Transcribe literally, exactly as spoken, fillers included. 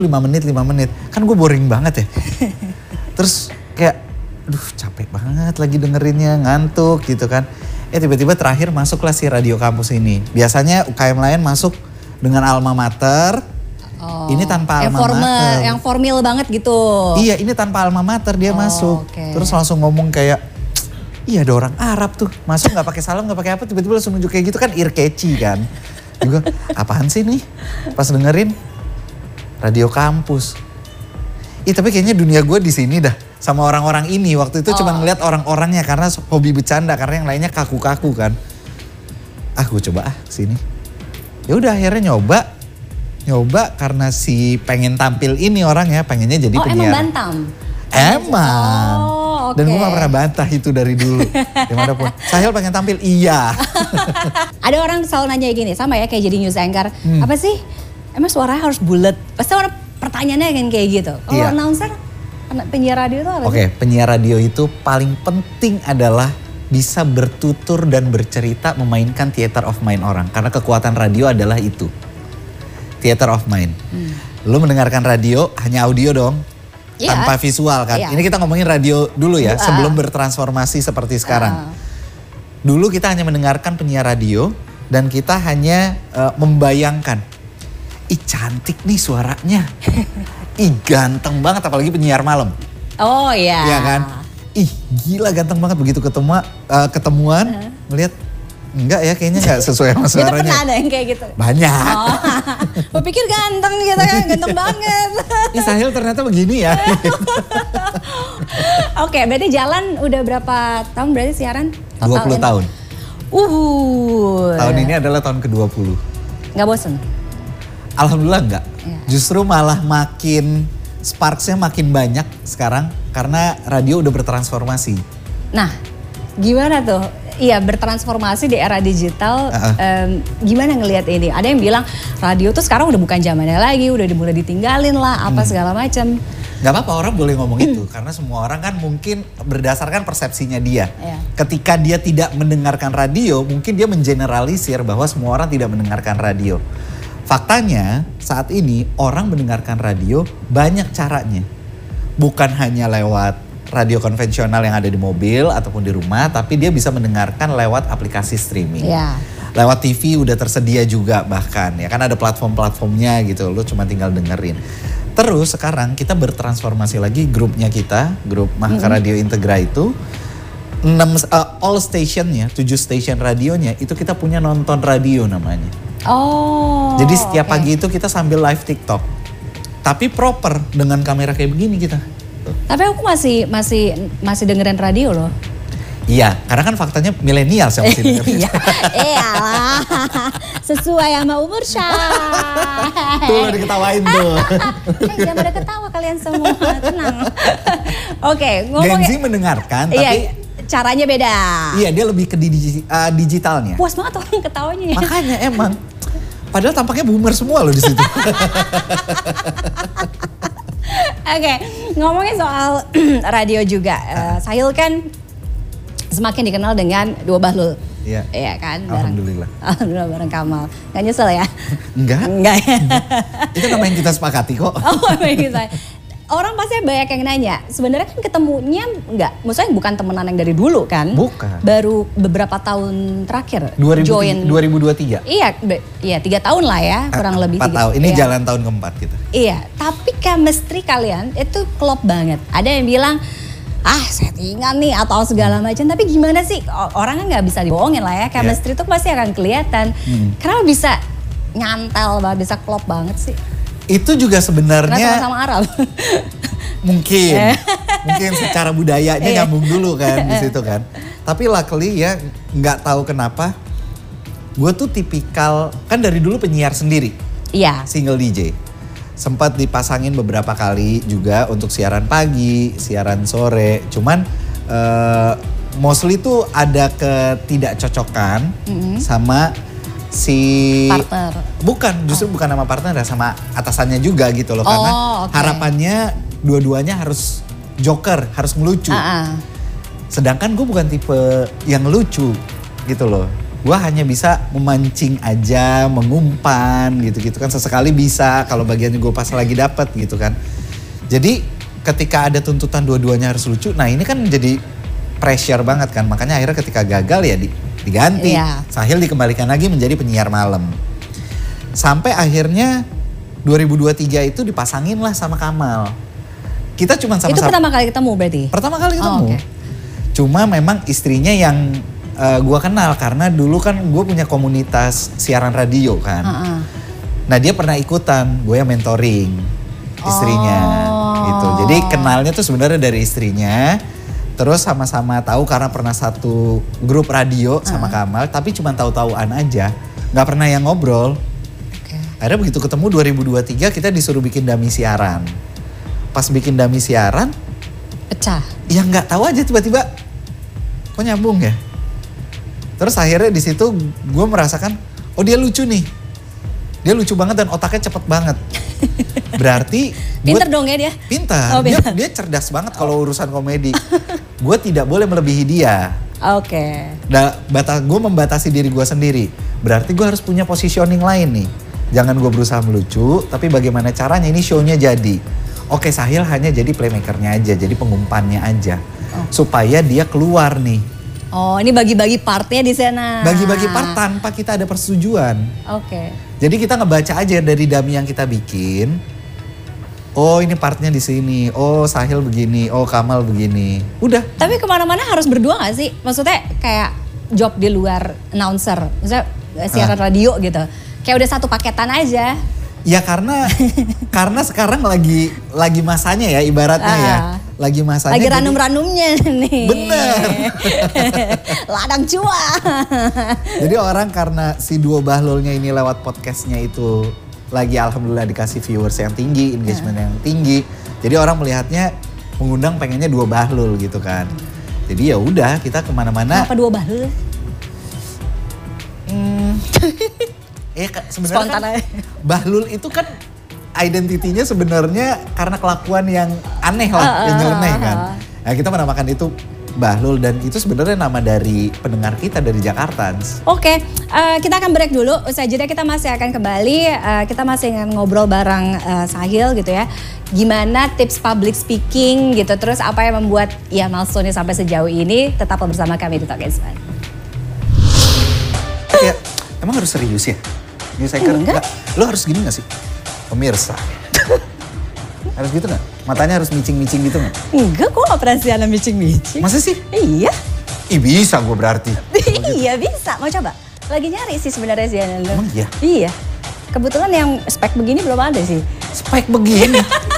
lima menit, lima menit. Kan gue boring banget ya. Terus kayak, aduh capek banget lagi dengerinnya, ngantuk gitu kan. Eh tiba-tiba terakhir masuklah si Radio Kampus ini. Biasanya U K M lain masuk dengan alma mater. Oh, ini tanpa yang alma formal, mater. Yang formil banget gitu. Iya, ini tanpa alma mater dia oh, masuk. Okay. Terus langsung ngomong kayak, iya ada orang Arab tuh. Masuk gak pakai salam, gak pakai apa, tiba-tiba langsung nunjuk kayak gitu kan ear catchy kan. Juga apaan sih nih? Pas dengerin Radio Kampus. Ih tapi kayaknya dunia gue di sini dah sama orang-orang ini. Waktu itu oh. cuma ngeliat orang-orangnya karena hobi bercanda, karena yang lainnya kaku-kaku kan. Ah gue coba ah sini. Ya udah akhirnya nyoba, nyoba karena si pengen tampil ini orangnya, pengennya jadi oh, penyiar. Oh emang bantam? Emang. Oh, okay. Dan gue gak pernah bantah itu dari dulu. Dimanapun. Sahil pengen tampil, iya. Ada orang selalu nanya gini, sama ya kayak jadi news anchor. Hmm. Apa sih? Emang suaranya harus bulat? Pasti orang pertanyaannya kan kayak gitu. Kalau iya. announcer, penyiar radio itu apa Oke, okay, penyiar radio itu paling penting adalah bisa bertutur dan bercerita memainkan theater of mind orang. Karena kekuatan radio adalah itu. Theater of mind. Hmm. Lu mendengarkan radio hanya audio dong. Yeah. Tanpa visual kan. Yeah. Ini kita ngomongin radio dulu ya. Uh. Sebelum bertransformasi seperti sekarang. Uh. Dulu kita hanya mendengarkan penyiar radio. Dan kita hanya uh, membayangkan. Ih cantik nih suaranya. Ih ganteng banget apalagi penyiar malam. Oh iya. Iya kan. Ih gila ganteng banget begitu ketemu uh, ketemuan uh. melihat enggak ya kayaknya enggak sesuai sama suaranya. Itu pernah ada yang kayak gitu? Banyak. Oh, gue pikir ganteng gitu kan, ganteng banget. Ih Sahil ternyata begini ya. Oke berarti jalan udah berapa tahun berarti siaran? Total dua puluh ya? Tahun. Uh. Tahun ini adalah tahun ke dua puluh. Gak bosen? Alhamdulillah enggak. Ya. Justru malah makin sparksnya makin banyak sekarang karena radio udah bertransformasi. Nah, gimana tuh? Iya bertransformasi di era digital. Uh-uh. um, gimana ngelihat ini? Ada yang bilang radio tuh sekarang udah bukan zamannya lagi, udah mulai ditinggalin lah, apa hmm. segala macam. Gak apa-apa orang boleh ngomong itu karena semua orang kan mungkin berdasarkan persepsinya dia. Yeah. Ketika dia tidak mendengarkan radio, mungkin dia mengeneralisir bahwa semua orang tidak mendengarkan radio. Faktanya saat ini orang mendengarkan radio banyak caranya. Bukan hanya lewat radio konvensional yang ada di mobil ataupun di rumah, tapi dia bisa mendengarkan lewat aplikasi streaming. Yeah. Lewat T V udah tersedia juga bahkan ya kan ada platform-platformnya gitu, lu cuma tinggal dengerin. Terus sekarang kita bertransformasi lagi grupnya kita, grup Mahka mm-hmm. Radio Integra itu. enam uh, all stationnya, tujuh station radionya itu kita punya nonton radio namanya. Oh. Jadi setiap okay. pagi itu kita sambil live TikTok. Tapi proper dengan kamera kayak begini kita. Tapi aku masih masih masih dengerin radio loh. Iya, karena kan faktanya milenial sih masih dengerin. Iya, iyalah. Sesuai sama umur Syah. Tuh udah diketawain tuh. Eh, jangan pada ketawa kalian semua, tenang. Oke, okay, ngomongin. Gen Z mendengarkan tapi iya, caranya beda. Iya, dia lebih ke digi, uh, digitalnya. Puas banget orang ketawanya. Makanya emang. Padahal tampaknya boomer semua loh di situ. Oke, okay, ngomongin soal radio juga. Uh, Sahil kan semakin dikenal dengan Dua Bahlul. Iya. Iya kan? Alhamdulillah. Bareng, Alhamdulillah bareng Kamal. Gak nyesel ya? Enggak. Enggak ya? Itu namanya yang kita sepakati kok. Oh, kita. Orang pasti banyak yang nanya, sebenarnya kan ketemunya enggak, maksudnya bukan temenan yang dari dulu kan? Bukan. Baru beberapa tahun terakhir dua ribu, join. dua ribu dua puluh tiga. Iya, iya tiga tahun lah ya, kurang uh, lebih. Empat tahun, ini iya. Jalan tahun keempat gitu. Iya, tapi chemistry kalian itu klop banget. Ada yang bilang, ah settingan nih atau segala macam. Tapi gimana sih, orang kan nggak bisa dibohongin lah ya, chemistry itu yeah. pasti akan kelihatan. Hmm. Kenapa bisa nyantel banget, bisa klop banget sih? Itu juga sebenarnya karena sama-sama Arab. Mungkin, mungkin secara budayanya nyambung dulu kan di situ kan. Tapi luckily ya nggak tahu kenapa, gue tuh tipikal kan dari dulu penyiar sendiri, iya. Single D J. Sempat dipasangin beberapa kali juga untuk siaran pagi, siaran sore. Cuman uh, mostly tuh ada ketidakcocokan mm-hmm. sama si partner. Bukan, justru oh. bukan sama partner ya, sama atasannya juga gitu loh. Oh, karena okay. harapannya dua-duanya harus joker, harus ngelucu. Uh-uh. Sedangkan gue bukan tipe yang lucu gitu loh. Gue hanya bisa memancing aja, mengumpan gitu-gitu kan. Sesekali bisa kalau bagiannya gue pas lagi dapet gitu kan. Jadi ketika ada tuntutan dua-duanya harus lucu, nah ini kan jadi pressure banget kan. Makanya akhirnya ketika gagal ya diganti. Iya. Sahil dikembalikan lagi menjadi penyiar malam. Sampai akhirnya dua ribu dua puluh tiga itu dipasangin lah sama Kamal. Kita cuma sama-sama. Itu pertama kali ketemu berarti? Pertama kali ketemu. Oh, okay. Cuma memang istrinya yang uh, gue kenal karena dulu kan gue punya komunitas siaran radio kan. Uh-uh. Nah dia pernah ikutan, gue yang mentoring istrinya oh. gitu. Jadi kenalnya tuh sebenarnya dari istrinya. Terus sama-sama tahu karena pernah satu grup radio sama uh-uh. Kamal, tapi cuma tahu-tahuan aja, nggak pernah yang ngobrol. Okay. Akhirnya begitu ketemu dua ribu dua puluh tiga kita disuruh bikin dummy siaran. Pas bikin dummy siaran, pecah. Ya nggak tahu aja tiba-tiba, kok nyambung ya. Terus akhirnya di situ gue merasakan, oh dia lucu nih, dia lucu banget dan otaknya cepet banget. Berarti pinter dong ya dia. Pintar, oh, dia, dia cerdas banget kalau urusan komedi. Gue tidak boleh melebihi dia. Oke. Okay. Nah, batas gue membatasi diri gue sendiri. Berarti gue harus punya positioning lain nih. Jangan gue berusaha melucu, tapi bagaimana caranya ini show-nya jadi. Oke, Sahil hanya jadi playmakernya aja, jadi pengumpannya aja. Oh. Supaya dia keluar nih. Oh, ini bagi-bagi partnya di sana. Bagi-bagi part tanpa kita ada persetujuan. Oke. Okay. Jadi kita ngebaca aja dari dummy yang kita bikin. Oh, ini partnya di sini. Oh, Sahil begini. Oh, Kamal begini. Udah. Tapi kemana-mana harus berdua gak sih? Maksudnya kayak job di luar announcer. Maksudnya siaran ah. radio gitu. Kayak udah satu paketan aja. Ya karena karena sekarang lagi lagi masanya ya ibaratnya uh, ya. Lagi masanya. Lagi ranum-ranumnya nih. Bener. Ladang cuan. Jadi orang karena si Duo Bahlulnya ini lewat podcastnya itu lagi alhamdulillah dikasih viewers yang tinggi, engagement uh. yang tinggi. Jadi orang melihatnya mengundang pengennya Duo Bahlul gitu kan. Jadi ya udah kita kemana-mana. Kenapa Duo Bahlul? Hmm. Eh sebenarnya kan Bahlul itu kan identitinya sebenarnya karena kelakuan yang aneh lah, uh, yang nyeleneh kan. Nah kita menamakan itu Bahlul dan itu sebenarnya nama dari pendengar kita dari Jakarta. Oke, okay, uh, kita akan break dulu. Usai jeda kita masih akan kembali. Uh, kita masih ingin ngobrol bareng uh, Sahil gitu ya. Gimana tips public speaking gitu. Terus apa yang membuat ya milestone-nya sampai sejauh ini. Tetaplah bersama kami di Talk and Smile. Ya, emang harus serius ya? Newsmaker enggak? Lo harus gini gak sih? Pemirsa. Harus gitu gak? Matanya harus micing-micing gitu gak? Enggak, gue gak pernah sih anak micing-micing. Masa sih? Iya. Ih bisa gue berarti. Iya bisa, mau coba? Lagi nyari sih sebenarnya sih. Emang iya? Iya. Kebetulan yang spek begini belum ada sih. Spek begini?